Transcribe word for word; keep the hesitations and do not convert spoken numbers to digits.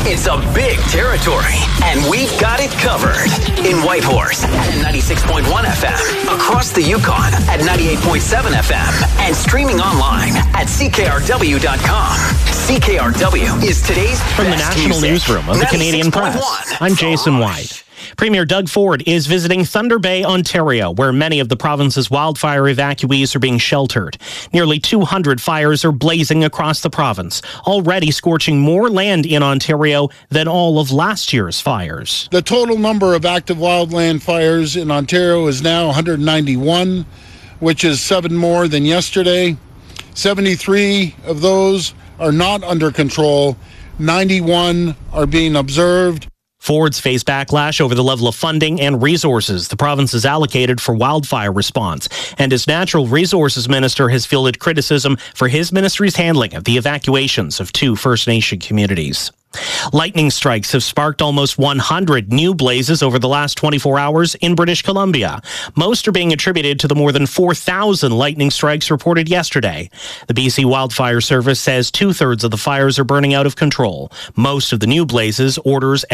It's a big territory, and we've got it covered. In Whitehorse at ninety-six point one F M, across the Yukon at ninety-eight point seven F M, and streaming online at C K R W dot com. C K R W is today's From the best National music. Newsroom of the Canadian Press, I'm Jason White. Premier Doug Ford is visiting Thunder Bay, Ontario, where many of the province's wildfire evacuees are being sheltered. Nearly two hundred fires are blazing across the province, already scorching more land in Ontario than all of last year's fires. The total number of active wildland fires in Ontario is now one hundred ninety-one, which is seven more than yesterday. seventy-three of those are not under control. ninety-one are being observed. Ford's faced backlash over the level of funding and resources the province has allocated for wildfire response, and his natural resources minister has fielded criticism for his ministry's handling of the evacuations of two First Nation communities. Lightning strikes have sparked almost one hundred new blazes over the last twenty-four hours in British Columbia. Most are being attributed to the more than four thousand lightning strikes reported yesterday. The B C Wildfire Service says two-thirds of the fires are burning out of control. Most of the new blazes orders